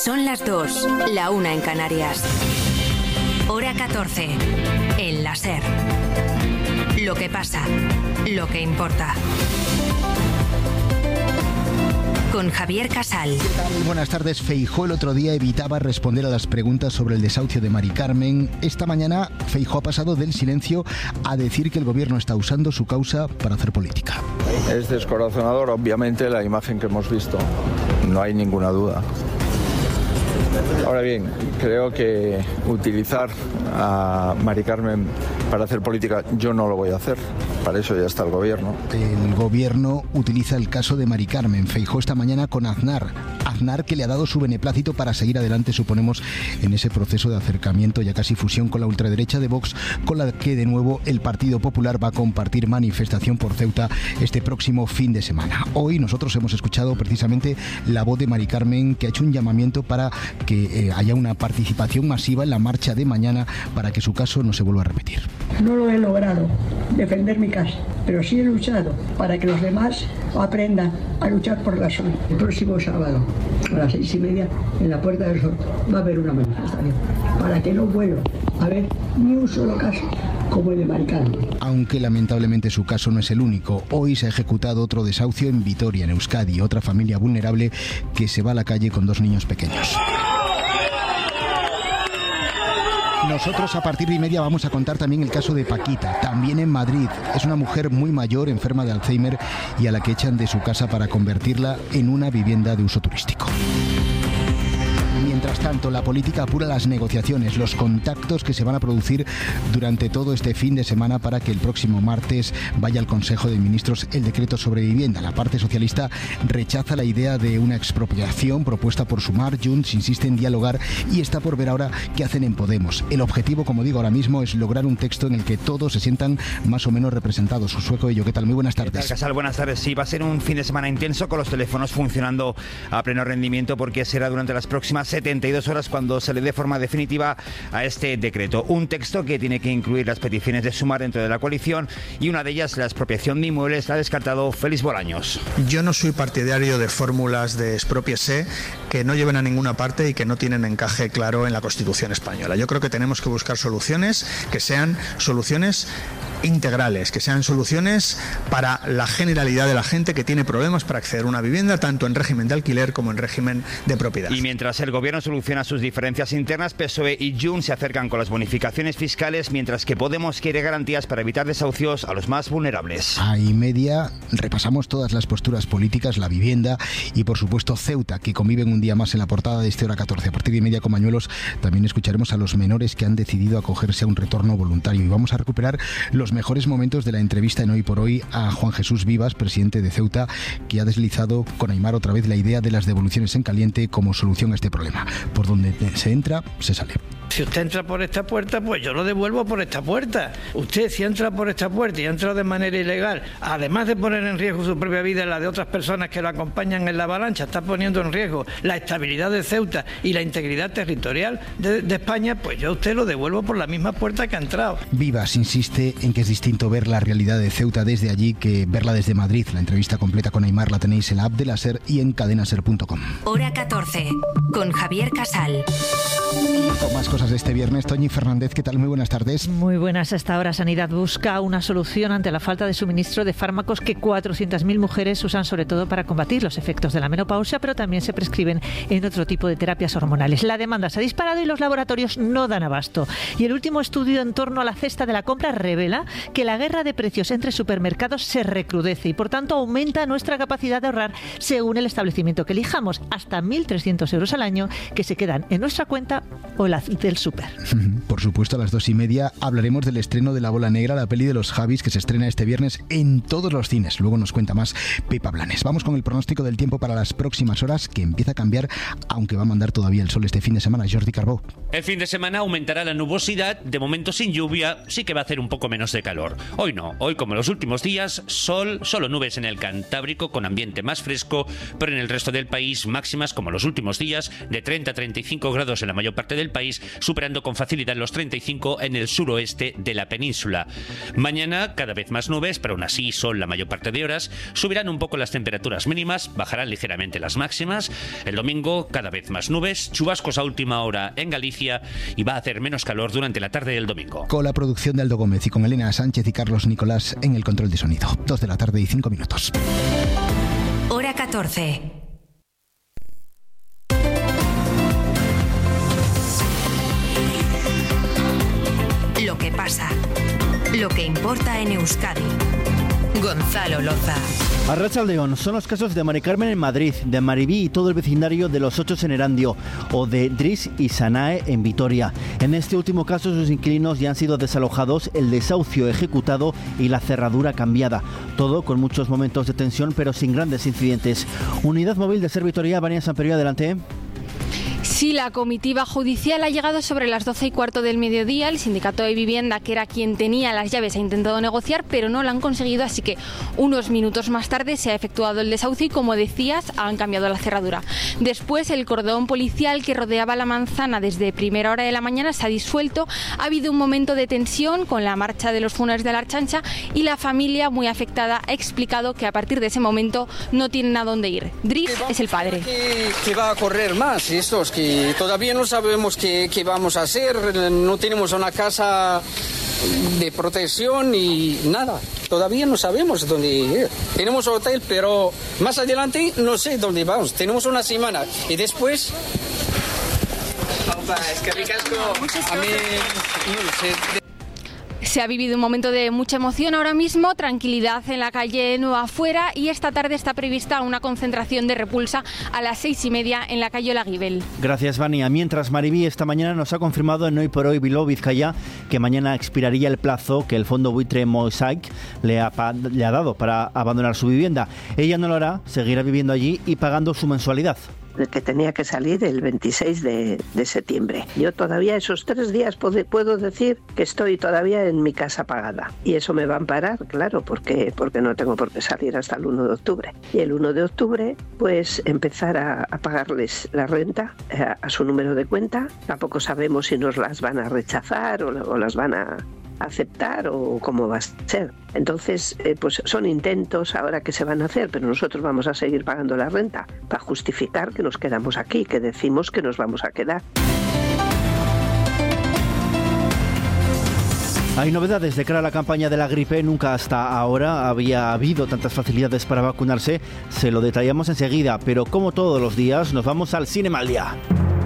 Son las 2, la 1 en Canarias. Hora 14, en la SER. Lo que pasa, lo que importa. Con Javier Casal. ¿Qué tal? Buenas tardes. Feijóo el otro día evitaba responder a las preguntas sobre el desahucio de Mari Carmen. Esta mañana Feijóo ha pasado del silencio a decir que el gobierno está usando su causa para hacer política. Es descorazonador, obviamente, la imagen que hemos visto. No hay ninguna duda. Ahora bien, creo que utilizar a Mari Carmen para hacer política, yo no lo voy a hacer. Para eso ya está el gobierno. El gobierno utiliza el caso de Mari Carmen. Feijóo esta mañana con Aznar. Aznar, que le ha dado su beneplácito para seguir adelante, suponemos, en ese proceso de acercamiento, ya casi fusión con la ultraderecha de Vox, con la que de nuevo el Partido Popular va a compartir manifestación por Ceuta este próximo fin de semana. Hoy nosotros hemos escuchado precisamente la voz de Mari Carmen, que ha hecho un llamamiento para que haya una participación masiva en la marcha de mañana para que su caso no se vuelva a repetir. No lo he logrado defender mi casa, pero sí he luchado para que los demás aprendan a luchar por la suya. El próximo sábado a las 6:30 en la Puerta del Sol va a haber una manifestación para que no vuelva a haber ni un solo caso como el de Mari Carmen. Aunque lamentablemente su caso no es el único. Hoy se ha ejecutado otro desahucio en Vitoria, en Euskadi, otra familia vulnerable que se va a la calle con 2 niños pequeños. Nosotros a partir de 1:30 vamos a contar también el caso de Paquita, también en Madrid. Es una mujer muy mayor, enferma de Alzheimer, y a la que echan de su casa para convertirla en una vivienda de uso turístico. Mientras tanto, la política apura las negociaciones, los contactos que se van a producir durante todo este fin de semana para que el próximo martes vaya al Consejo de Ministros el decreto sobre vivienda. La parte socialista rechaza la idea de una expropiación propuesta por Sumar. Junts insiste en dialogar y está por ver ahora qué hacen en Podemos. El objetivo, como digo ahora mismo, es lograr un texto en el que todos se sientan más o menos representados. Sueco Ello, ¿qué tal? Muy buenas tardes. ¿Qué tal, Casal? Buenas tardes. Sí, va a ser un fin de semana intenso con los teléfonos funcionando a pleno rendimiento porque será durante las próximas 72 horas cuando se le dé forma definitiva a este decreto. Un texto que tiene que incluir las peticiones de Sumar dentro de la coalición y una de ellas, la expropiación de inmuebles, la ha descartado Félix Bolaños. Yo no soy partidario de fórmulas de expropiese que no lleven a ninguna parte y que no tienen encaje claro en la Constitución española. Yo creo que tenemos que buscar soluciones que sean soluciones integrales, que sean soluciones para la generalidad de la gente que tiene problemas para acceder a una vivienda, tanto en régimen de alquiler como en régimen de propiedad. Y mientras el gobierno soluciona sus diferencias internas, PSOE y Junts se acercan con las bonificaciones fiscales, mientras que Podemos quiere garantías para evitar desahucios a los más vulnerables. A 1:30 repasamos todas las posturas políticas, la vivienda y por supuesto Ceuta, que conviven un día más en la portada de este Hora 14. A partir de 1:30 con Mañuelos también escucharemos a los menores que han decidido acogerse a un retorno voluntario y vamos a recuperar los mejores momentos de la entrevista en Hoy por Hoy a Juan Jesús Vivas, presidente de Ceuta, que ha deslizado con Aimar otra vez la idea de las devoluciones en caliente como solución a este problema. Por donde se entra, se sale. Si usted entra por esta puerta, pues yo lo devuelvo por esta puerta. Usted, si entra por esta puerta y ha entrado de manera ilegal, además de poner en riesgo su propia vida y la de otras personas que lo acompañan en la avalancha, está poniendo en riesgo la estabilidad de Ceuta y la integridad territorial de España, pues yo a usted lo devuelvo por la misma puerta que ha entrado. Vivas insiste en que es distinto ver la realidad de Ceuta desde allí que verla desde Madrid. La entrevista completa con Aimar la tenéis en la app de la SER y en cadenaser.com. Hora 14, con Javier Casal. Con más cosas de este viernes, Toñi Fernández, ¿qué tal? Muy buenas tardes. Muy buenas. Hasta ahora Sanidad busca una solución ante la falta de suministro de fármacos que 400.000 mujeres usan sobre todo para combatir los efectos de la menopausia, pero también se prescriben en otro tipo de terapias hormonales. La demanda se ha disparado y los laboratorios no dan abasto. Y el último estudio en torno a la cesta de la compra revela que la guerra de precios entre supermercados se recrudece y por tanto aumenta nuestra capacidad de ahorrar según el establecimiento que elijamos, hasta 1.300 euros al año que se quedan en nuestra cuenta o la del súper. Por supuesto, a las 2:30 hablaremos del estreno de La Bola Negra, la peli de los Javis que se estrena este viernes en todos los cines. Luego nos cuenta más Pepa Blanes. Vamos con el pronóstico del tiempo para las próximas horas, que empieza a cambiar, aunque va a mandar todavía el sol este fin de semana. Jordi Carbó. El fin de semana aumentará la nubosidad, de momento sin lluvia, sí que va a hacer un poco menos de calor. Hoy no, hoy como los últimos días, sol, solo nubes en el Cantábrico con ambiente más fresco, pero en el resto del país máximas como los últimos días de 30 a 35 grados en la mayor parte del país, superando con facilidad los 35 en el suroeste de la península. Mañana cada vez más nubes, pero aún así sol la mayor parte de horas. Subirán un poco las temperaturas mínimas, bajarán ligeramente las máximas. El domingo cada vez más nubes, chubascos a última hora en Galicia y va a hacer menos calor durante la tarde del domingo. Con la producción de Aldo Gómez y con Elena Sánchez y Carlos Nicolás en el control de sonido. 2 de la tarde y 5 minutos. Hora 14. Lo que pasa, lo que importa en Euskadi. Gonzalo Loza. Arratsaldeon, son los casos de Mari Carmen en Madrid, de Maribí y todo el vecindario de Los Ochos en Erandio, o de Dris y Sanae en Vitoria. En este último caso, sus inquilinos ya han sido desalojados, el desahucio ejecutado y la cerradura cambiada. Todo con muchos momentos de tensión, pero sin grandes incidentes. Unidad móvil de Ser Vitoria, Vania Samperio, adelante. Sí, la comitiva judicial ha llegado sobre las 12:15 del mediodía. El sindicato de vivienda, que era quien tenía las llaves, ha intentado negociar, pero no lo han conseguido, así que unos minutos más tarde se ha efectuado el desahucio y, como decías, han cambiado la cerradura. Después, el cordón policial que rodeaba la manzana desde primera hora de la mañana se ha disuelto. Ha habido un momento de tensión con la marcha de los funerales de la Archancha y la familia, muy afectada, ha explicado que a partir de ese momento no tienen a dónde ir. Dris es el padre. ¿Qué va a correr más? Estos que todavía no sabemos qué vamos a hacer, no tenemos una casa de protección y nada, todavía no sabemos dónde ir. Tenemos hotel, pero más adelante no sé dónde vamos, tenemos una semana y después... Es que ricasco, a mí... Se ha vivido un momento de mucha emoción ahora mismo, tranquilidad en la calle Nueva Fuera, y esta tarde está prevista una concentración de repulsa a las 6:30 en la calle Olaguibel. Gracias, Vania. Mientras, Maribí esta mañana nos ha confirmado en Hoy por Hoy Bilbao Vizcaya que mañana expiraría el plazo que el fondo buitre Mosaic le ha dado para abandonar su vivienda. Ella no lo hará, seguirá viviendo allí y pagando su mensualidad. Que tenía que salir el 26 de septiembre. Yo todavía esos 3 días puedo decir que estoy todavía en mi casa pagada. Y eso me va a amparar, claro, porque no tengo por qué salir hasta el 1 de octubre. Y el 1 de octubre, pues empezar a pagarles la renta a su número de cuenta. Tampoco sabemos si nos las van a rechazar o las van a aceptar o cómo va a ser. Entonces, pues son intentos ahora que se van a hacer, pero nosotros vamos a seguir pagando la renta para justificar que nos quedamos aquí, que decimos que nos vamos a quedar. Hay novedades de cara a la campaña de la gripe. Nunca hasta ahora había habido tantas facilidades para vacunarse. Se lo detallamos enseguida, pero como todos los días nos vamos al Cinema al Día.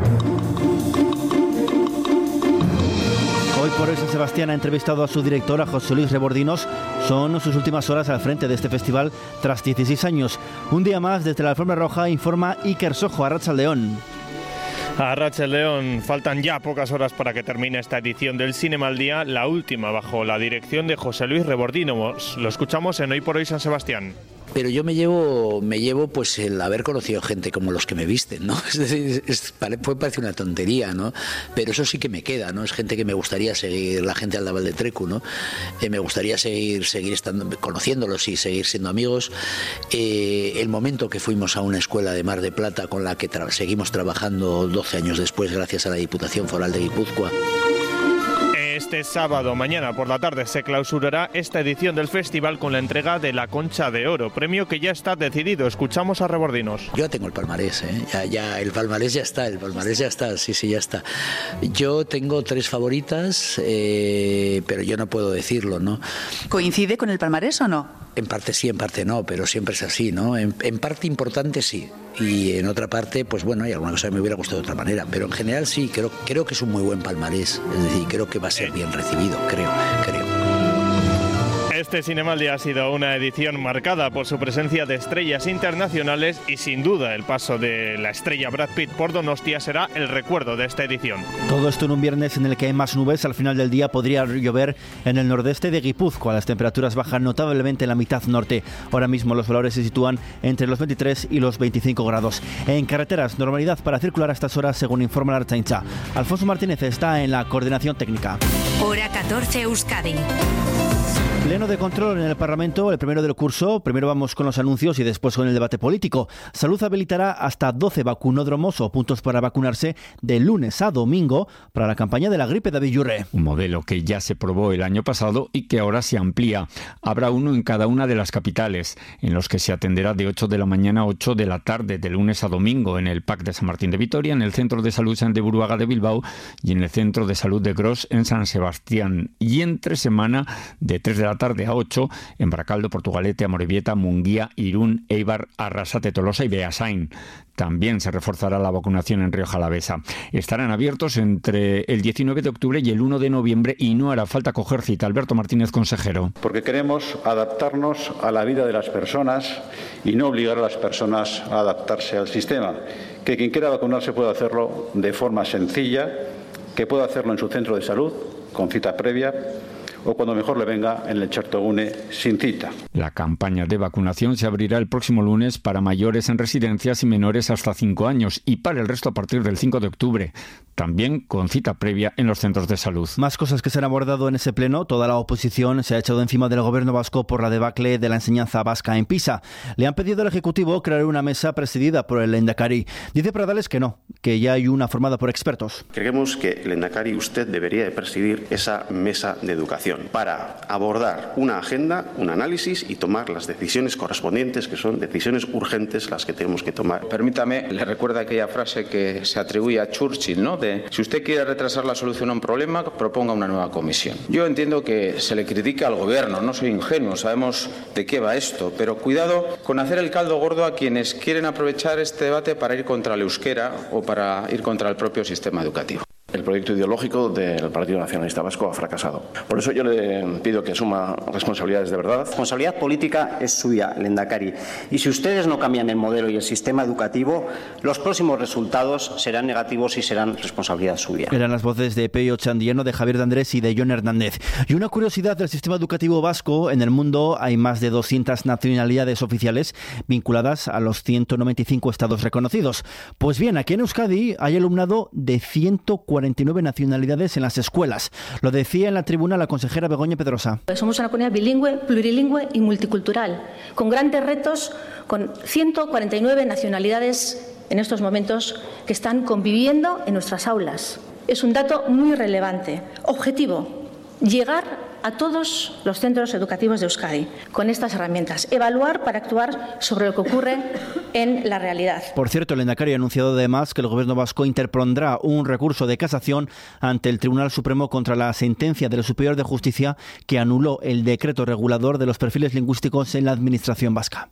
Hoy por Hoy San Sebastián ha entrevistado a su director, a José Luis Rebordinos. Son sus últimas horas al frente de este festival tras 16 años. Un día más desde la Alfombra Roja informa Iker Sojo. Arratsaldeon. Arratsaldeon, faltan ya pocas horas para que termine esta edición del Cinema al Día, la última bajo la dirección de José Luis Rebordinos. Lo escuchamos en Hoy por Hoy San Sebastián. Pero yo me llevo pues el haber conocido gente como los que me visten, ¿no? Es decir, parece una tontería, ¿no? Pero eso sí que me queda, ¿no? Es gente que me gustaría seguir, la gente al de Trecu, ¿no? Me gustaría seguir estando, conociéndolos y seguir siendo amigos. El momento que fuimos a una escuela de Mar de Plata con la que seguimos trabajando 12 años después gracias a la Diputación Foral de Guipúzcoa. Este sábado, mañana por la tarde, se clausurará esta edición del festival con la entrega de la Concha de Oro, premio que ya está decidido. Escuchamos a Rebordinos. Yo ya tengo el palmarés, ya el palmarés ya está, sí, ya está. Yo tengo 3 favoritas, pero yo no puedo decirlo, ¿no? ¿Coincide con el palmarés o no? En parte sí, en parte no, pero siempre es así, ¿no? En parte importante sí, y en otra parte, pues bueno, hay alguna cosa que me hubiera gustado de otra manera, pero en general sí, creo que es un muy buen palmarés, es decir, creo que va a ser bien recibido, creo. Este Cinema al Día ha sido una edición marcada por su presencia de estrellas internacionales y sin duda el paso de la estrella Brad Pitt por Donostia será el recuerdo de esta edición. Todo esto en un viernes en el que hay más nubes. Al final del día podría llover en el nordeste de Guipúzcoa. Las temperaturas bajan notablemente en la mitad norte. Ahora mismo los valores se sitúan entre los 23 y los 25 grados. En carreteras, normalidad para circular a estas horas según informa la Ertzaintza. Alfonso Martínez está en la coordinación técnica. Hora 14 Euskadi. Pleno de control en el Parlamento, el primero del curso. Primero vamos con los anuncios y después con el debate político. Salud habilitará hasta 12 vacunódromos o puntos para vacunarse de lunes a domingo para la campaña de la gripe. David Yurre. Un modelo que ya se probó el año pasado y que ahora se amplía. Habrá uno en cada una de las capitales, en los que se atenderá de 8 de la mañana a 8 de la tarde, de lunes a domingo, en el PAC de San Martín de Vitoria, en el Centro de Salud Sant de Buruaga de Bilbao y en el Centro de Salud de Gros en San Sebastián. Y entre semana, de 3 de la tarde a 8 en Baracaldo, Portugalete, Amorebieta, Munguía, Irún, Eibar, Arrasate, Tolosa y Beasain. También se reforzará la vacunación en Rioja Alavesa. Estarán abiertos entre el 19 de octubre y el 1 de noviembre y no hará falta coger cita. Alberto Martínez, consejero. Porque queremos adaptarnos a la vida de las personas y no obligar a las personas a adaptarse al sistema. Que quien quiera vacunarse pueda hacerlo de forma sencilla, que pueda hacerlo en su centro de salud, con cita previa, o cuando mejor le venga en el Chertogune sin cita. La campaña de vacunación se abrirá el próximo lunes para mayores en residencias y menores hasta 5 años y para el resto a partir del 5 de octubre. También con cita previa en los centros de salud. Más cosas que se han abordado en ese pleno. Toda la oposición se ha echado encima del gobierno vasco por la debacle de la enseñanza vasca en Pisa. Le han pedido al Ejecutivo crear una mesa presidida por el Lehendakari. Dice Pradales que no, que ya hay una formada por expertos. Creemos que el Lehendakari, usted debería de presidir esa mesa de educación para abordar una agenda, un análisis y tomar las decisiones correspondientes, que son decisiones urgentes las que tenemos que tomar. Permítame, le recuerda aquella frase que se atribuye a Churchill, ¿no? De si usted quiere retrasar la solución a un problema, proponga una nueva comisión. Yo entiendo que se le critica al gobierno, no soy ingenuo, sabemos de qué va esto, pero cuidado con hacer el caldo gordo a quienes quieren aprovechar este debate para ir contra el euskera o para ir contra el propio sistema educativo. El proyecto ideológico del Partido Nacionalista Vasco ha fracasado. Por eso yo le pido que asuma responsabilidades de verdad. La responsabilidad política es suya, Lehendakari. Y si ustedes no cambian el modelo y el sistema educativo, los próximos resultados serán negativos y serán responsabilidad suya. Eran las voces de Peyo Chandiano, de Javier de Andrés y de Jon Hernández. Y una curiosidad del sistema educativo vasco: en el mundo hay más de 200 nacionalidades oficiales vinculadas a los 195 estados reconocidos. Pues bien, aquí en Euskadi hay alumnado de 149 nacionalidades en las escuelas. Lo decía en la tribuna la consejera Begoña Pedrosa. Somos una comunidad bilingüe, plurilingüe y multicultural, con grandes retos, con 149 nacionalidades en estos momentos que están conviviendo en nuestras aulas. Es un dato muy relevante. Objetivo: llegar a todos los centros educativos de Euskadi con estas herramientas, evaluar para actuar sobre lo que ocurre en la realidad. Por cierto, el Lehendakari ha anunciado además que el gobierno vasco interpondrá un recurso de casación ante el Tribunal Supremo contra la sentencia del Superior de Justicia que anuló el decreto regulador de los perfiles lingüísticos en la administración vasca.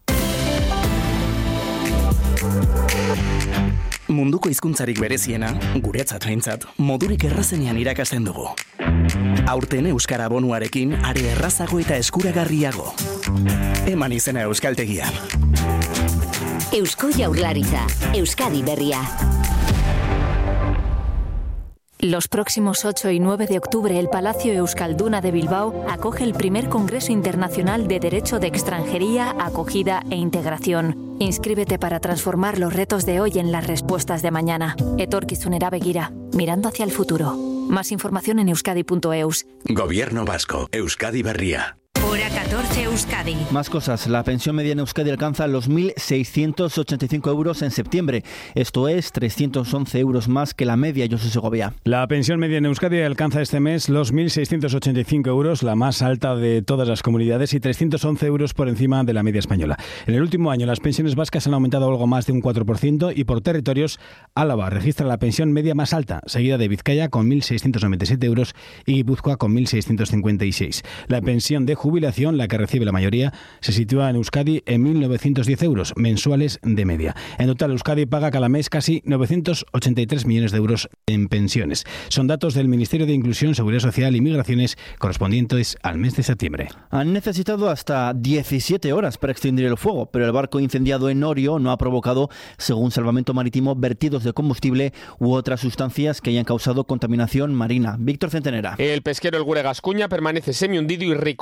Munduko hizkuntzarik bereziena, guretzat behintzat, modurik errazenean irakasten dugu. Aurten euskara abonuarekin are errazago eta eskuragarriago. Eman izena euskaltegian. Eusko Jaurlaritza, Euskadi Berria. Los próximos 8 y 9 de octubre, el Palacio Euskalduna de Bilbao acoge el primer Congreso Internacional de Derecho de Extranjería, Acogida e Integración. Inscríbete para transformar los retos de hoy en las respuestas de mañana. Etorkizunera begira, mirando hacia el futuro. Más información en euskadi.eus. Gobierno Vasco, Euskadi Berria. Hora 14 Euskadi. Más cosas. La pensión media en Euskadi alcanza los 1.685 euros en septiembre. Esto es 311 euros más que la media, José Segovia. La pensión media en Euskadi alcanza este mes los 1.685 euros, la más alta de todas las comunidades, y 311 euros por encima de la media española. En el último año las pensiones vascas han aumentado algo más de un 4% y por territorios Álava registra la pensión media más alta, seguida de Vizcaya con 1.697 euros y Guipúzcoa con 1.656. La pensión de jubilación, la que recibe la mayoría, se sitúa en Euskadi en 1.910 euros mensuales de media. En total, Euskadi paga cada mes casi 983 millones de euros en pensiones. Son datos del Ministerio de Inclusión, Seguridad Social y Migraciones correspondientes al mes de septiembre. Han necesitado hasta 17 horas para extinguir el fuego, pero el barco incendiado en Orio no ha provocado, según Salvamento Marítimo, vertidos de combustible u otras sustancias que hayan causado contaminación marina. Víctor Centenera. El pesquero El Gure Gascuña permanece semihundido y recostado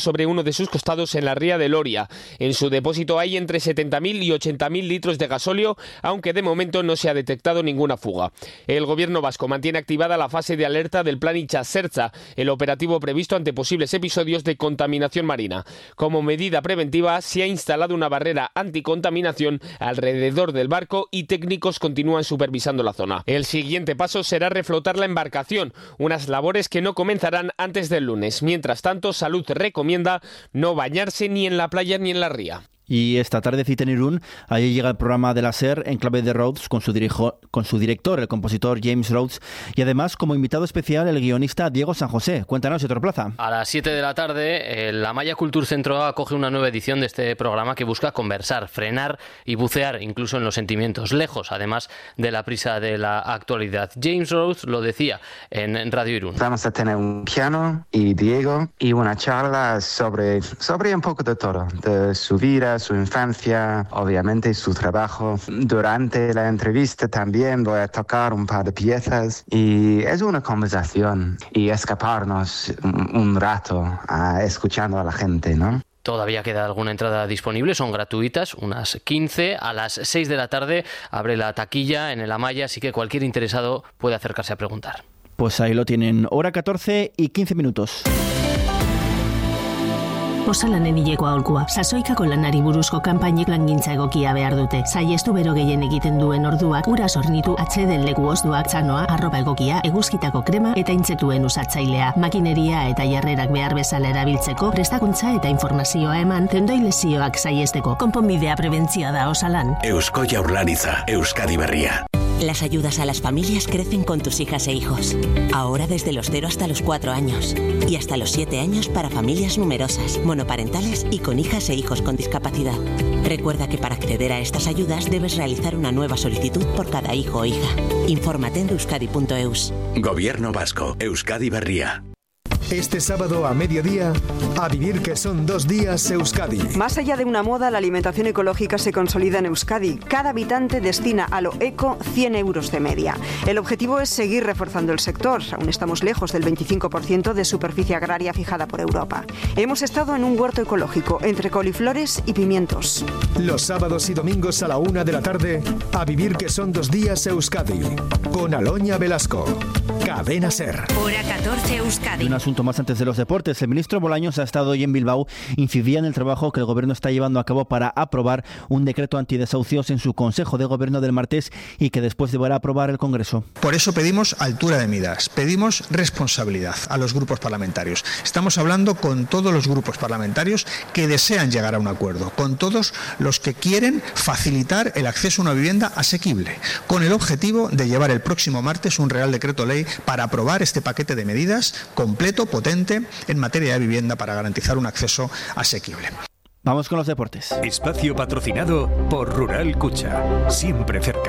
sobre uno de sus costados en la ría de Loria. En su depósito hay entre 70.000 y 80.000 litros de gasóleo, aunque de momento no se ha detectado ninguna fuga. El gobierno vasco mantiene activada la fase de alerta del plan Itxasertza, el operativo previsto ante posibles episodios de contaminación marina. Como medida preventiva, se ha instalado una barrera anticontaminación alrededor del barco y técnicos continúan supervisando la zona. El siguiente paso será reflotar la embarcación, unas labores que no comenzarán antes del lunes. Mientras tanto, Salud recomienda no bañarse ni en la playa ni en la ría. Y esta tarde cita en Irún, allí llega el programa de la SER en clave de Rhodes con su director, el compositor James Rhodes, y además como invitado especial el guionista Diego San José. Cuéntanos si te plaza. A las 7 de la tarde, la Maya Culture Centro acoge una nueva edición de este programa que busca conversar, frenar y bucear incluso en los sentimientos, lejos además de la prisa de la actualidad. James Rhodes lo decía en Radio Irún. Vamos a tener un piano y Diego y una charla sobre un poco de todo, de su vida, su infancia, obviamente su trabajo. Durante la entrevista también voy a tocar un par de piezas y es una conversación y escaparnos un rato escuchando a la gente, ¿no? Todavía queda alguna entrada disponible, son gratuitas, unas 15. A las 6 de la tarde abre la taquilla en el Amaya, así que cualquier interesado puede acercarse a preguntar. Pues ahí lo tienen, hora 14 y 15 minutos. Osalanen hileko aholkua. Sasoikako lanari buruzko kanpainek langintza egokia behar dute. Saiestu bero gehien egiten duen orduak, ura sornitu, atxeden leku ozduak, txanoa, arropa egokia, eguzkitako krema eta intzetuen usatzailea. Makineria eta jarrerak behar bezala erabiltzeko, prestakuntza eta informazioa eman, tendoi lesioak saiesteko. Konponbidea prebentzioa da Osalan. Eusko Jaurlaritza, Euskadi Berria. Las ayudas a las familias crecen con tus hijas e hijos. Ahora desde los 0 hasta los 4 años. Y hasta los 7 años para familias numerosas, monoparentales y con hijas e hijos con discapacidad. Recuerda que para acceder a estas ayudas debes realizar una nueva solicitud por cada hijo o hija. Infórmate en euskadi.eus. Gobierno Vasco, Euskadi Berria. Este sábado a mediodía, a vivir que son 2 días Euskadi. Más allá de una moda, la alimentación ecológica se consolida en Euskadi. Cada habitante destina a lo eco 100 euros de media. El objetivo es seguir reforzando el sector. Aún estamos lejos del 25% de superficie agraria fijada por Europa. Hemos estado en un huerto ecológico entre coliflores y pimientos. Los sábados y domingos a la 1 de la tarde, a vivir que son 2 días Euskadi. Con Aloña Velasco. Cadena SER. Hora 14 Euskadi. Un asunto más antes de los deportes. El ministro Bolaños ha estado hoy en Bilbao, incidía en el trabajo que el gobierno está llevando a cabo para aprobar un decreto antidesahucios en su Consejo de Gobierno del martes y que después deberá aprobar el Congreso. Por eso pedimos altura de miras, pedimos responsabilidad a los grupos parlamentarios. Estamos hablando con todos los grupos parlamentarios que desean llegar a un acuerdo, con todos los que quieren facilitar el acceso a una vivienda asequible, con el objetivo de llevar el próximo martes un Real Decreto Ley para aprobar este paquete de medidas completo, potente, en materia de vivienda para garantizar un acceso asequible. Vamos con los deportes. Espacio patrocinado por Rural Cucha, siempre cerca.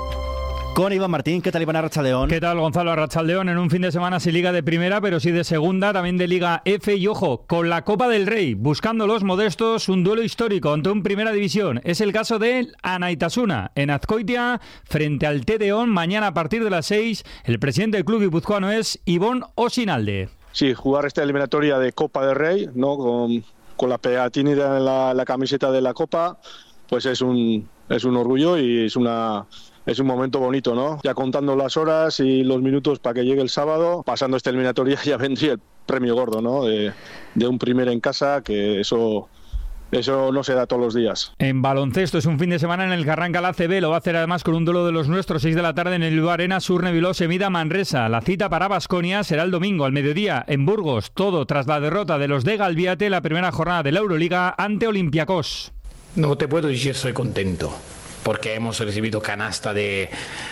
Con Iván Martín, ¿qué tal Iván Arrachaldeón? ¿Qué tal Gonzalo Arrachaldeón? En un fin de semana sin Liga de Primera, pero sí de Segunda, también de Liga F y ojo, con la Copa del Rey, buscando los modestos, un duelo histórico ante un Primera División. Es el caso de Anaitasuna, en Azkoitia, frente al Tedeón, mañana a partir de las 6. El presidente del club guipuzcoano es Ibon Osinalde. Sí, jugar esta eliminatoria de Copa del Rey, ¿no? Con la pegatina en la camiseta de la Copa, pues es un orgullo y es un momento bonito, ¿no? Ya contando las horas y los minutos para que llegue el sábado, pasando esta eliminatoria ya vendría el premio gordo, ¿no? De un primer en casa, que eso no se da todos los días. En baloncesto es un fin de semana en el que arranca la ACB, lo va a hacer además con un duelo de los nuestros, 6 de la tarde en el Bilbao Arena, Surne Bilbao se mida Manresa. La cita para Baskonia será el domingo al mediodía en Burgos, todo tras la derrota de los de Galviate la primera jornada de la Euroliga ante Olympiacos. No te puedo decir soy contento, porque hemos recibido canasta de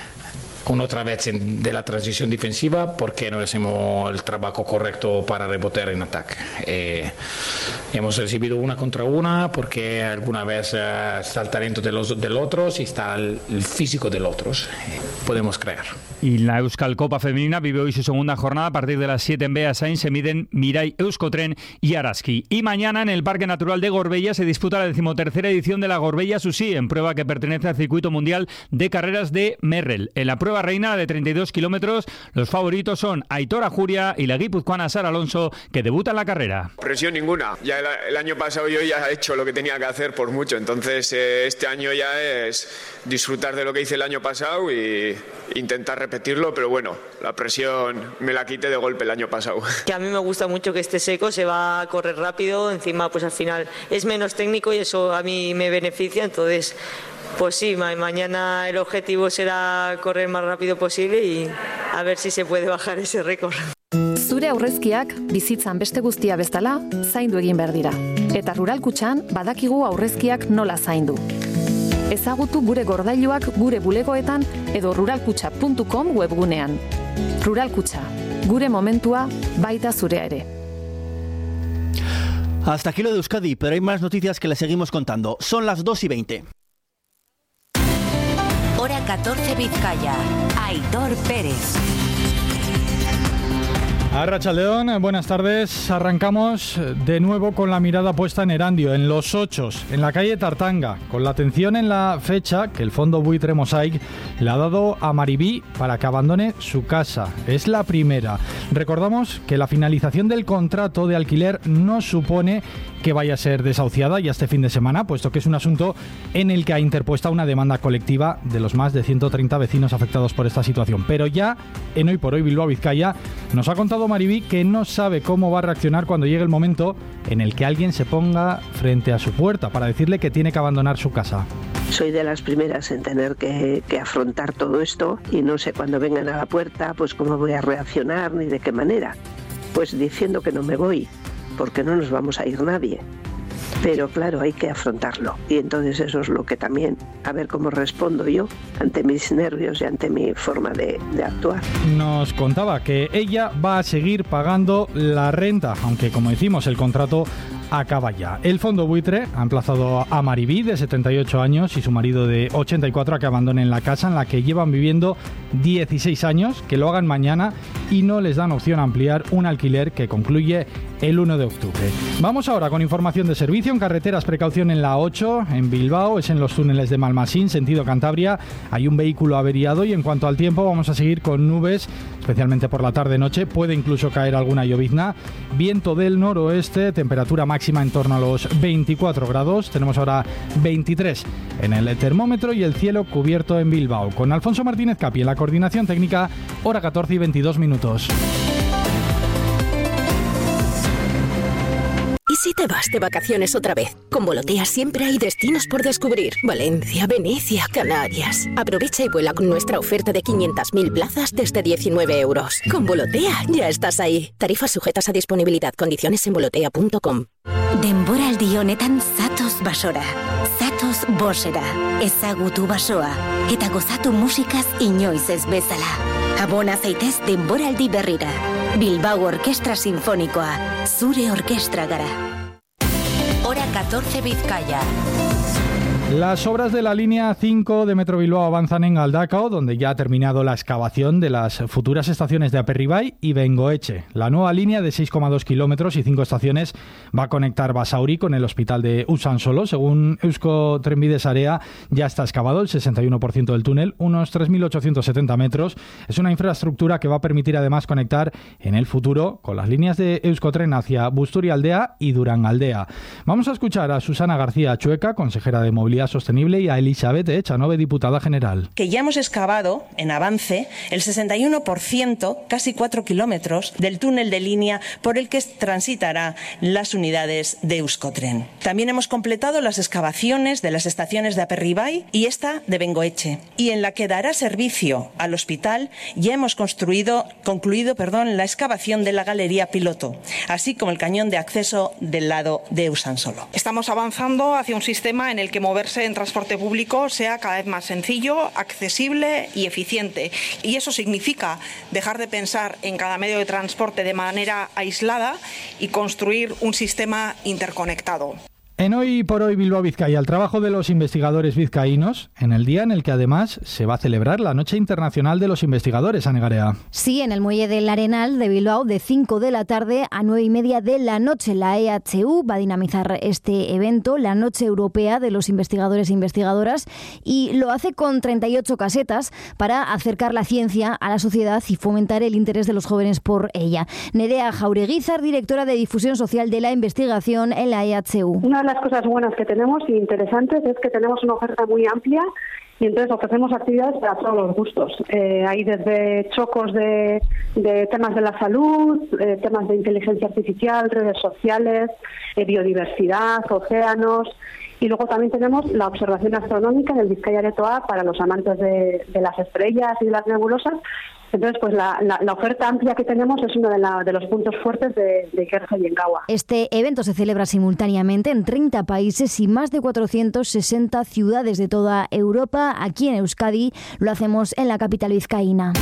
otra vez de la transición defensiva, porque no hacemos el trabajo correcto para rebotear en ataque. Hemos recibido 1 contra 1 porque alguna vez está el talento del otro y está el físico del otro. Podemos creer. Y la Euskal Copa Femenina vive hoy su segunda jornada. A partir de las 7 en Beasain se miden Mirai, Euskotren y Araski. Y mañana en el Parque Natural de Gorbella se disputa la 13ª edición de la Gorbella Susi, en prueba que pertenece al circuito mundial de carreras de Merrell. En la prueba prueba reina de 32 kilómetros. Los favoritos son Aitor Ajuria y la guipuzcoana Sara Alonso, que debuta en la carrera. Presión ninguna. Ya el año pasado yo ya he hecho lo que tenía que hacer por mucho. Entonces este año ya es disfrutar de lo que hice el año pasado y intentar repetirlo. Pero bueno, la presión me la quité de golpe el año pasado. Que a mí me gusta mucho que esté seco, se va a correr rápido. Encima pues al final es menos técnico y eso a mí me beneficia. Entonces pues sí, mañana el objetivo será correr más rápido posible y a ver si se puede bajar ese récord. Zure aurrezkiak bizitzan beste guztia bezala zaindu egin behar dira. Eta Rural Kutxan badakigu aurrezkiak nola zaindu. Ezagutu gure gordailuak gure bulegoetan edo ruralkutxa.com webgunean. Rural Kutxa, gure momentua baita zurea ere. Hasta aquí lo de Euskadi, pero hay más noticias que les seguimos contando. Son las 2:20. Hora 14 Vizcaya. Aitor Pérez. Arratsaldeon, buenas tardes. Arrancamos de nuevo con la mirada puesta en Erandio, en Los Ochos, en la calle Tartanga, con la atención en la fecha que el Fondo Buitre Mosaic le ha dado a Maribí para que abandone su casa. Es la primera. Recordamos que la finalización del contrato de alquiler no supone que vaya a ser desahuciada ya este fin de semana, puesto que es un asunto en el que ha interpuesta una demanda colectiva de los más de 130 vecinos afectados por esta situación. Pero ya en Hoy por Hoy Bilbao Vizcaya nos ha contado Maribí que no sabe cómo va a reaccionar cuando llegue el momento en el que alguien se ponga frente a su puerta para decirle que tiene que abandonar su casa. Soy de las primeras en tener que afrontar todo esto y no sé cuando vengan a la puerta pues cómo voy a reaccionar ni de qué manera. Pues diciendo que no me voy, porque no nos vamos a ir nadie. Pero claro, hay que afrontarlo. Y entonces eso es lo que también, a ver cómo respondo yo ante mis nervios y ante mi forma de actuar. Nos contaba que ella va a seguir pagando la renta, aunque como decimos el contrato acaba ya. El Fondo Buitre ha emplazado a Maribí, de 78 años, y su marido de 84 a que abandonen la casa en la que llevan viviendo 16 años, que lo hagan mañana y no les dan opción a ampliar un alquiler que concluye el 1 de octubre. Vamos ahora con información de servicio. En carreteras, precaución en la 8, en Bilbao, es en los túneles de Malmasín, sentido Cantabria. Hay un vehículo averiado y en cuanto al tiempo vamos a seguir con nubes, especialmente por la tarde-noche. Puede incluso caer alguna llovizna. Viento del noroeste, temperatura máxima en torno a los 24 grados. Tenemos ahora 23 en el termómetro y el cielo cubierto en Bilbao. Con Alfonso Martínez Capi en la coordinación técnica, hora 14 y 22 minutos. ¿Y si te vas de vacaciones otra vez? Con Volotea siempre hay destinos por descubrir. Valencia, Venecia, Canarias. Aprovecha y vuela con nuestra oferta de 500.000 plazas desde 19 euros. Con Volotea ya estás ahí. Tarifas sujetas a disponibilidad. Condiciones en volotea.com. Denboraldi honetan zatoz basora. Zatoz bosera. Ezagutu basoa. Eta gozatu musikaz inoiz ez bezala. Abona zaitez denboraldi berrira. Bilbao Orkestra Sinfonikoa. Zure orkestra gara. Hora 14 Vizcaya. Las obras de la línea 5 de Metro Bilbao avanzan en Galdakao, donde ya ha terminado la excavación de las futuras estaciones de Aperribai y Bengoetxe. La nueva línea de 6,2 kilómetros y 5 estaciones va a conectar Basauri con el hospital de Usansolo. Según Eusko Trenbide Sarea, ya está excavado el 61% del túnel, unos 3.870 metros. Es una infraestructura que va a permitir además conectar en el futuro con las líneas de Euskotren hacia Busturialdea y Durangaldea. Vamos a escuchar a Susana García Chueca, consejera de Movilidad Sostenible, y a Elizabeth Echanove, diputada general. Que ya hemos excavado en avance el 61%, casi 4 kilómetros, del túnel de línea por el que transitará las unidades de Euskotren. También hemos completado las excavaciones de las estaciones de Aperribai y esta de Bengoetxe. Y en la que dará servicio al hospital ya hemos concluido la excavación de la galería piloto, así como el cañón de acceso del lado de Usansolo. Estamos avanzando hacia un sistema en el que moverse en transporte público sea cada vez más sencillo, accesible y eficiente. Y eso significa dejar de pensar en cada medio de transporte de manera aislada y construir un sistema interconectado. En Hoy por Hoy Bilbao Vizcaya, el trabajo de los investigadores vizcaínos, en el día en el que además se va a celebrar la Noche Internacional de los Investigadores, Ane Garea. Sí, en el Muelle del Arenal de Bilbao, de 5 de la tarde a 9:30 de la noche. La EHU va a dinamizar este evento, la Noche Europea de los Investigadores e Investigadoras, y lo hace con 38 casetas para acercar la ciencia a la sociedad y fomentar el interés de los jóvenes por ella. Nerea Jaureguizar, directora de Difusión Social de la Investigación en la EHU. Una de las cosas buenas que tenemos y interesantes es que tenemos una oferta muy amplia y entonces ofrecemos actividades para todos los gustos. Hay desde chocos de temas de la salud, temas de inteligencia artificial, redes sociales, biodiversidad, océanos. Y luego también tenemos la observación astronómica en el Bizkaia Aretoa para los amantes de las estrellas y de las nebulosas. Entonces, pues la oferta amplia que tenemos es uno de los puntos fuertes de Ikerja y Engawa. Este evento se celebra simultáneamente en 30 países y más de 460 ciudades de toda Europa. Aquí en Euskadi lo hacemos en la capital vizcaína.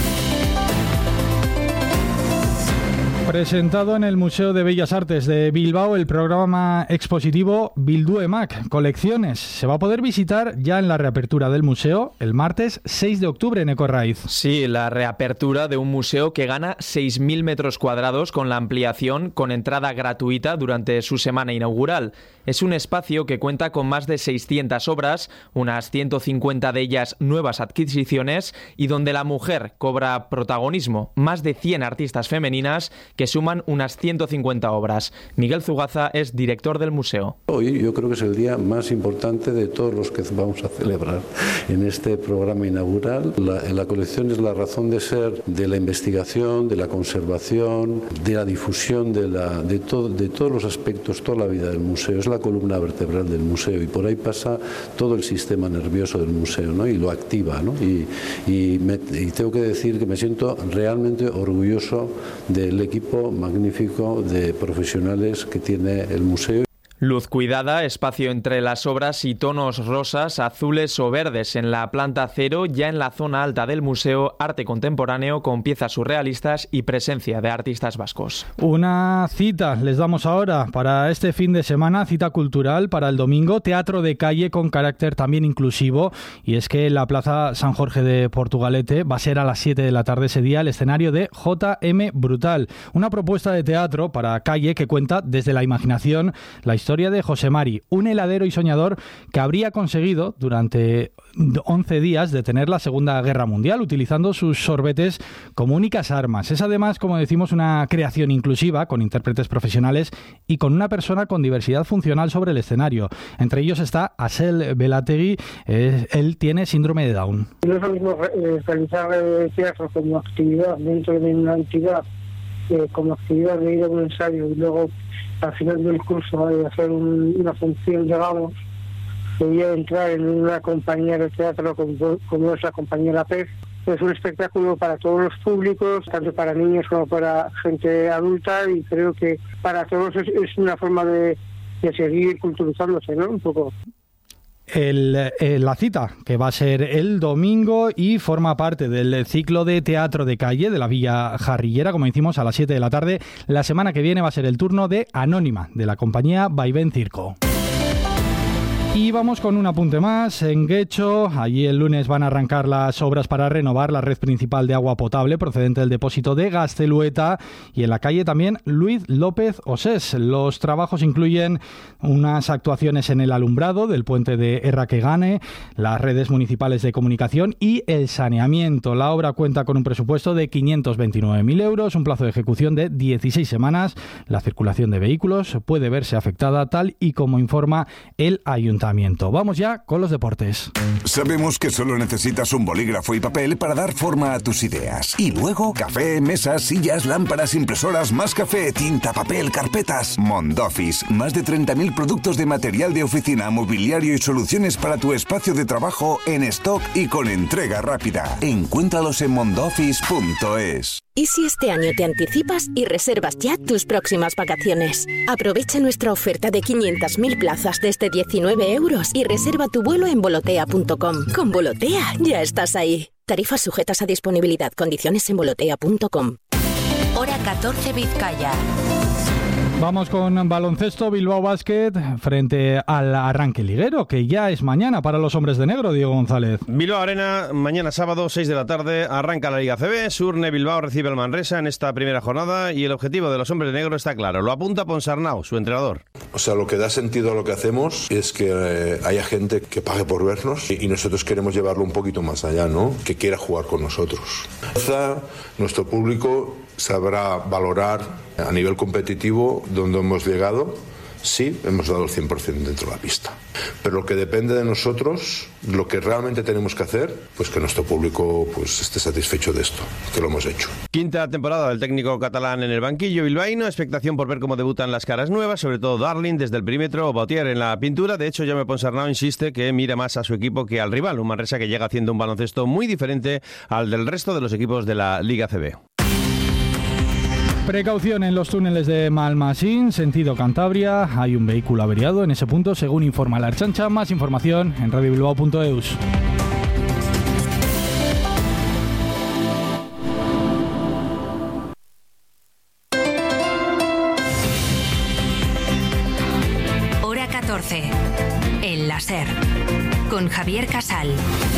Presentado en el Museo de Bellas Artes de Bilbao el programa expositivo Bilduemak, Colecciones. Se va a poder visitar ya en la reapertura del museo el martes 6 de octubre en Ecorraiz. Sí, la reapertura de un museo que gana 6.000 metros cuadrados con la ampliación con entrada gratuita durante su semana inaugural. Es un espacio que cuenta con más de 600 obras, unas 150 de ellas nuevas adquisiciones y donde la mujer cobra protagonismo. Más de 100 artistas femeninas que suman unas 150 obras. Miguel Zugaza es director del museo. Hoy yo creo que es el día más importante de todos los que vamos a celebrar en este programa inaugural. La colección es la razón de ser de la investigación, de la conservación, de la difusión, de todos los aspectos, toda la vida del museo. Es la columna vertebral del museo y por ahí pasa todo el sistema nervioso del museo, ¿no? Y lo activa, ¿no? Y tengo que decir que me siento realmente orgulloso del equipo magnífico de profesionales que tiene el museo. Luz cuidada, espacio entre las obras y tonos rosas, azules o verdes en la planta cero, ya en la zona alta del museo, arte contemporáneo con piezas surrealistas y presencia de artistas vascos. Una cita les damos ahora para este fin de semana, cita cultural para el domingo, teatro de calle con carácter también inclusivo, y es que en la Plaza San Jorge de Portugalete va a ser a las 7 de la tarde ese día el escenario de J.M. Brutal, una propuesta de teatro para calle que cuenta desde la imaginación la historia de José Mari, un heladero y soñador que habría conseguido durante 11 días detener la Segunda Guerra Mundial utilizando sus sorbetes como únicas armas. Es además, como decimos, una creación inclusiva con intérpretes profesionales y con una persona con diversidad funcional sobre el escenario. Entre ellos está Asel Belategui, él tiene síndrome de Down. No es lo mismo realizar teatro como actividad dentro de una entidad, como actividad de ir a un ensayo y luego al final del curso hacer una función, digamos, de entrar en una compañía de teatro como es la compañía La Pez. Es un espectáculo para todos los públicos, tanto para niños como para gente adulta, y creo que para todos es una forma de seguir culturizándose, ¿no? Un poco. La cita, que va a ser el domingo y forma parte del ciclo de teatro de calle de la Villa Jarrillera, como decimos, a las 7 de la tarde. La semana que viene va a ser el turno de Anónima, de la compañía Vaivén Circo. Y vamos con un apunte más. En Guecho, allí el lunes van a arrancar las obras para renovar la red principal de agua potable procedente del depósito de Gaztelueta, y en la calle también Luis López Osés. Los trabajos incluyen unas actuaciones en el alumbrado del puente de Erraquegane, las redes municipales de comunicación y el saneamiento. La obra cuenta con un presupuesto de 529.000 euros, un plazo de ejecución de 16 semanas. La circulación de vehículos puede verse afectada tal y como informa el ayuntamiento. Vamos ya con los deportes. Sabemos que solo necesitas un bolígrafo y papel para dar forma a tus ideas. Y luego, café, mesas, sillas, lámparas, impresoras, más café, tinta, papel, carpetas. Mondoffice, más de 30.000 productos de material de oficina, mobiliario y soluciones para tu espacio de trabajo en stock y con entrega rápida. Encuéntralos en mondoffice.es. ¿Y si este año te anticipas y reservas ya tus próximas vacaciones? Aprovecha nuestra oferta de 500.000 plazas desde 19 euros y reserva tu vuelo en volotea.com. Con Volotea ya estás ahí. Tarifas sujetas a disponibilidad. Condiciones en volotea.com. Hora 14 Vizcaya. Vamos con baloncesto. Bilbao Basket frente al arranque liguero, que ya es mañana para los hombres de negro, Diego González. Bilbao Arena, mañana sábado, 6 de la tarde, arranca la Liga CB. Surne Bilbao recibe al Manresa en esta primera jornada y el objetivo de los hombres de negro está claro. Lo apunta Ponsarnau, su entrenador. O sea, lo que da sentido a lo que hacemos es que haya gente que pague por vernos y nosotros queremos llevarlo un poquito más allá, ¿no? Que quiera jugar con nosotros. Nuestro público sabrá valorar a nivel competitivo donde hemos llegado. Sí, hemos dado el 100% dentro de la pista. Pero lo que depende de nosotros, lo que realmente tenemos que hacer, pues que nuestro público pues esté satisfecho de esto, que lo hemos hecho. Quinta temporada del técnico catalán en el banquillo bilbaíno, expectación por ver cómo debutan las caras nuevas, sobre todo Darling desde el perímetro o Bautier en la pintura. De hecho, Jaume Ponsarnau insiste que mira más a su equipo que al rival, un Manresa que llega haciendo un baloncesto muy diferente al del resto de los equipos de la Liga CB. Precaución en los túneles de Malmasín, sentido Cantabria. Hay un vehículo averiado en ese punto, según informa la Ertzaintza. Más información en radiobilbao.eus. Hora 14. El láser. Con Javier Casal.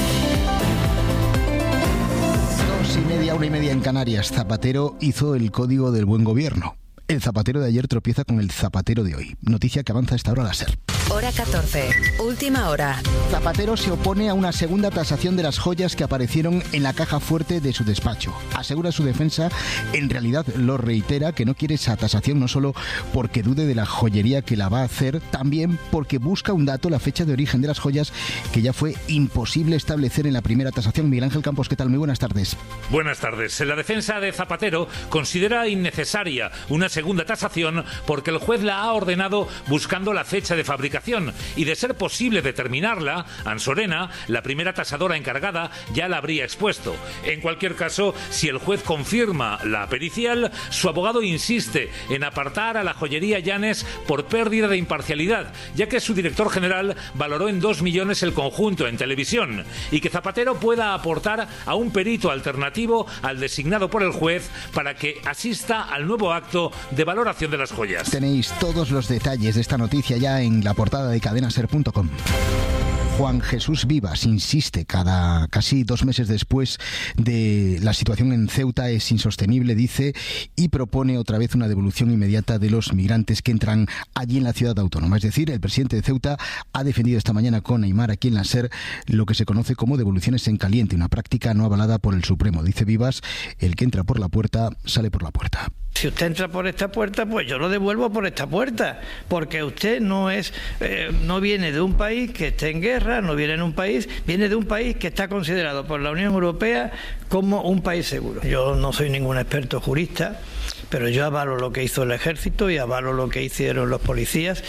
2:30, 1:30 en Canarias. Zapatero hizo el código del buen gobierno. El Zapatero de ayer tropieza con el Zapatero de hoy. Noticia que avanza a esta hora la SER. Hora 14. Última hora. Zapatero se opone a una segunda tasación de las joyas que aparecieron en la caja fuerte de su despacho. Asegura su defensa, en realidad lo reitera, que no quiere esa tasación no solo porque dude de la joyería que la va a hacer, también porque busca un dato, la fecha de origen de las joyas, que ya fue imposible establecer en la primera tasación. Miguel Ángel Campos, ¿qué tal? Muy buenas tardes. Buenas tardes. La defensa de Zapatero considera innecesaria una segunda tasación porque el juez la ha ordenado buscando la fecha de fabricación y, de ser posible determinarla, Ansorena, la primera tasadora encargada, ya la habría expuesto. En cualquier caso, si el juez confirma la pericial, su abogado insiste en apartar a la joyería Llanes por pérdida de imparcialidad, ya que su director general valoró en 2 millones el conjunto en televisión, y que Zapatero pueda aportar a un perito alternativo al designado por el juez para que asista al nuevo acto de valoración de las joyas. Tenéis todos los detalles de esta noticia ya en la portada de cadenaser.com. Juan Jesús Vivas insiste casi 2 meses después de la situación en Ceuta es insostenible, dice, y propone otra vez una devolución inmediata de los migrantes que entran allí en la ciudad autónoma. Es decir, el presidente de Ceuta ha defendido esta mañana con Aymar aquí en la SER lo que se conoce como devoluciones en caliente, una práctica no avalada por el Supremo. Dice Vivas, el que entra por la puerta sale por la puerta. Si usted entra por esta puerta, pues yo lo devuelvo por esta puerta, porque usted no viene de un país que esté en guerra, viene de un país que está considerado por la Unión Europea como un país seguro. Yo no soy ningún experto jurista, pero yo avalo lo que hizo el ejército y avalo lo que hicieron los policías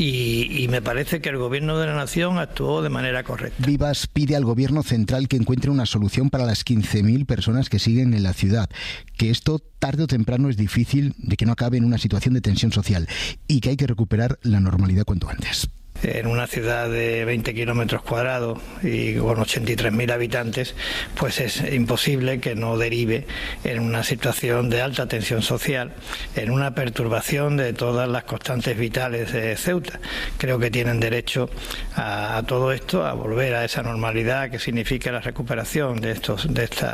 y me parece que el gobierno de la nación actuó de manera correcta. Vivas pide al gobierno central que encuentre una solución para las 15.000 personas que siguen en la ciudad, que esto tarde o temprano es difícil de que no acabe en una situación de tensión social y que hay que recuperar la normalidad cuanto antes. En una ciudad de 20 kilómetros cuadrados y con 83.000 habitantes, pues es imposible que no derive en una situación de alta tensión social, en una perturbación de todas las constantes vitales de Ceuta. Creo que tienen derecho a todo esto, a volver a esa normalidad que significa la recuperación de estos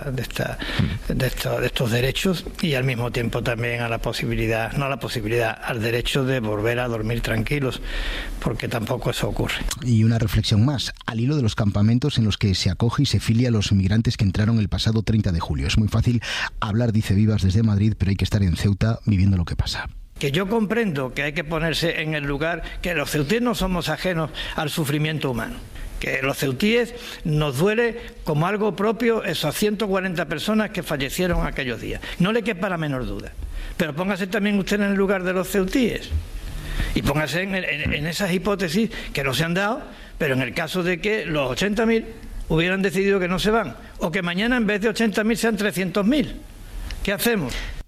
derechos y al mismo tiempo también al derecho de volver a dormir tranquilos, porque tampoco eso ocurre. Y una reflexión más, al hilo de los campamentos en los que se acoge y se filia a los migrantes que entraron el pasado 30 de julio. Es muy fácil hablar, dice Vivas, desde Madrid, pero hay que estar en Ceuta viviendo lo que pasa. Que yo comprendo que hay que ponerse en el lugar, que los ceutíes no somos ajenos al sufrimiento humano, que los ceutíes nos duele como algo propio esas 140 personas que fallecieron aquellos días. No le quepa la menor duda. Pero póngase también usted en el lugar de los ceutíes. Y póngase en esas hipótesis que no se han dado, pero en el caso de que los 80.000 hubieran decidido que no se van, o que mañana en vez de 80.000 sean 300.000, ¿qué hacemos?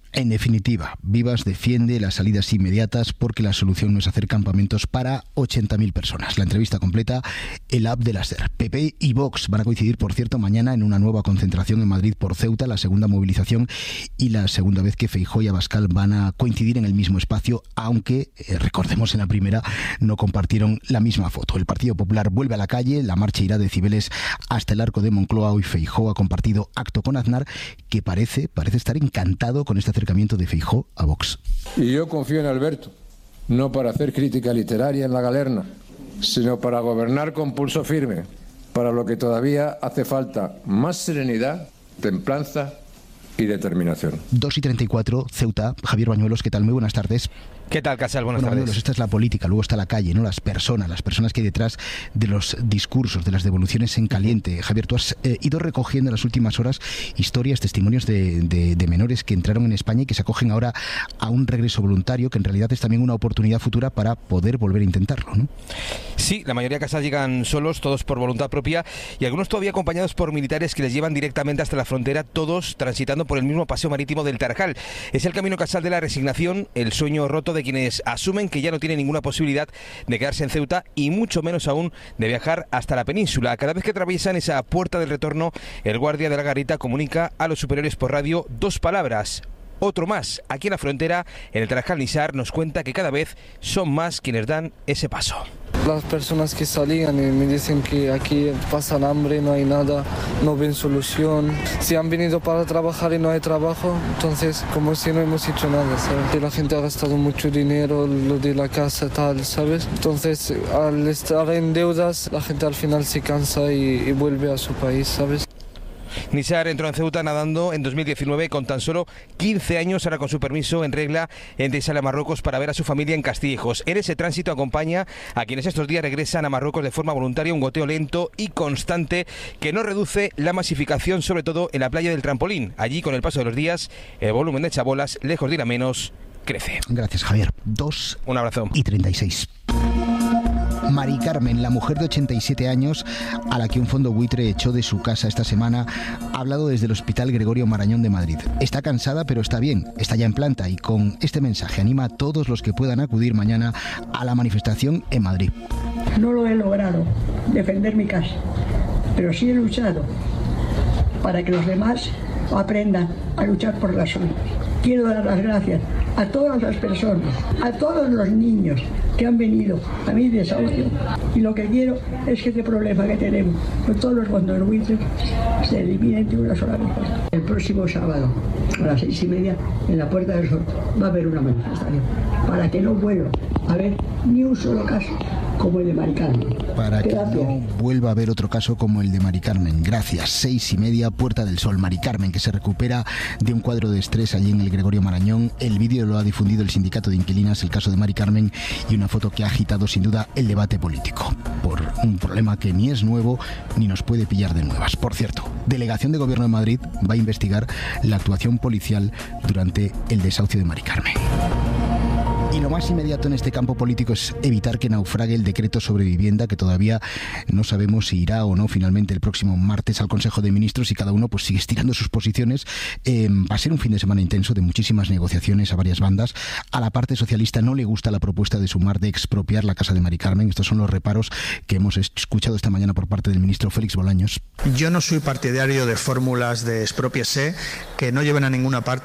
En definitiva, Vivas defiende las salidas inmediatas porque la solución no es hacer campamentos para 80.000 personas. La entrevista completa, el app de la SER. PP y Vox van a coincidir, por cierto, mañana en una nueva concentración en Madrid por Ceuta, la segunda movilización y la segunda vez que Feijóo y Abascal van a coincidir en el mismo espacio, aunque, recordemos, en la primera no compartieron la misma foto. El Partido Popular vuelve a la calle, la marcha irá de Cibeles hasta el Arco de Moncloa. Hoy Feijóo ha compartido acto con Aznar, que parece estar encantado con este acercamiento de Feijóo a Vox. Y yo confío en Alberto, no para hacer crítica literaria en la galerna, sino para gobernar con pulso firme, para lo que todavía hace falta más serenidad, templanza y determinación. 2:34, Ceuta. Javier Bañuelos, ¿qué tal? Muy buenas tardes. ¿Qué tal, Casal? Buenas tardes. Bañuelos, esta es la política, luego está la calle, ¿no? Las personas que hay detrás de los discursos, de las devoluciones en caliente. Javier, tú has ido recogiendo en las últimas horas historias, testimonios de menores que entraron en España y que se acogen ahora a un regreso voluntario, que en realidad es también una oportunidad futura para poder volver a intentarlo, ¿no? Sí, la mayoría, Casal, llegan solos, todos por voluntad propia, y algunos todavía acompañados por militares que les llevan directamente hasta la frontera, todos transitando por el mismo paseo marítimo del Tarajal. Es el camino, Casal, de la resignación, el sueño roto de quienes asumen que ya no tienen ninguna posibilidad de quedarse en Ceuta y mucho menos aún de viajar hasta la península. Cada vez que atraviesan esa puerta del retorno, el guardia de la garita comunica a los superiores por radio 2 palabras: otro más. Aquí en la frontera, en el Tarajal Nisar, nos cuenta que cada vez son más quienes dan ese paso. Las personas que salían y me dicen que aquí pasan hambre, no hay nada, no ven solución. Si han venido para trabajar y no hay trabajo, entonces como si no hemos hecho nada, ¿sabes? Que la gente ha gastado mucho dinero, lo de la casa, tal, ¿sabes? Entonces, al estar en deudas, la gente al final se cansa y vuelve a su país, ¿sabes? Nisar entró en Ceuta nadando en 2019 con tan solo 15 años, ahora con su permiso en regla, sale a Marruecos para ver a su familia en Castillejos. En ese tránsito acompaña a quienes estos días regresan a Marruecos de forma voluntaria, un goteo lento y constante que no reduce la masificación, sobre todo en la playa del Trampolín. Allí, con el paso de los días, el volumen de chabolas, lejos de ir a menos, crece. Gracias, Javier. Un abrazo. 2:36. Mari Carmen, la mujer de 87 años a la que un fondo buitre echó de su casa esta semana, ha hablado desde el Hospital Gregorio Marañón de Madrid. Está cansada, pero está bien, está ya en planta, y con este mensaje anima a todos los que puedan acudir mañana a la manifestación en Madrid. No lo he logrado, defender mi casa, pero sí he luchado para que los demás aprendan a luchar por la suya. Quiero dar las gracias a todas las personas, a todos los niños que han venido a mi desahucio, y lo que quiero es que este problema que tenemos con todos los fondos buitres se elimine de una sola vez. El próximo sábado a las 6:30 en la Puerta del Sol va a haber una manifestación para que no vuelva a haber ni un solo caso como el de Mari Carmen. Para que no vuelva a haber otro caso como el de Mari Carmen. Gracias. 6:30, Puerta del Sol. Mari Carmen, que se recupera de un cuadro de estrés allí en el Gregorio Marañón. El vídeo lo ha difundido el Sindicato de Inquilinas, el caso de Mari Carmen, y una foto que ha agitado sin duda el debate político por un problema que ni es nuevo ni nos puede pillar de nuevas. Por cierto, Delegación de Gobierno de Madrid va a investigar la actuación policial durante el desahucio de Mari Carmen. Y lo más inmediato en este campo político es evitar que naufrague el decreto sobre vivienda, que todavía no sabemos si irá o no finalmente el próximo martes al Consejo de Ministros, y cada uno pues sigue estirando sus posiciones. Va a ser un fin de semana intenso de muchísimas negociaciones a varias bandas. A la parte socialista no le gusta la propuesta de Sumar de expropiar la casa de Mari Carmen. Estos son los reparos que hemos escuchado esta mañana por parte del ministro Félix Bolaños. Yo no soy partidario de fórmulas de expropiese que no lleven a ninguna parte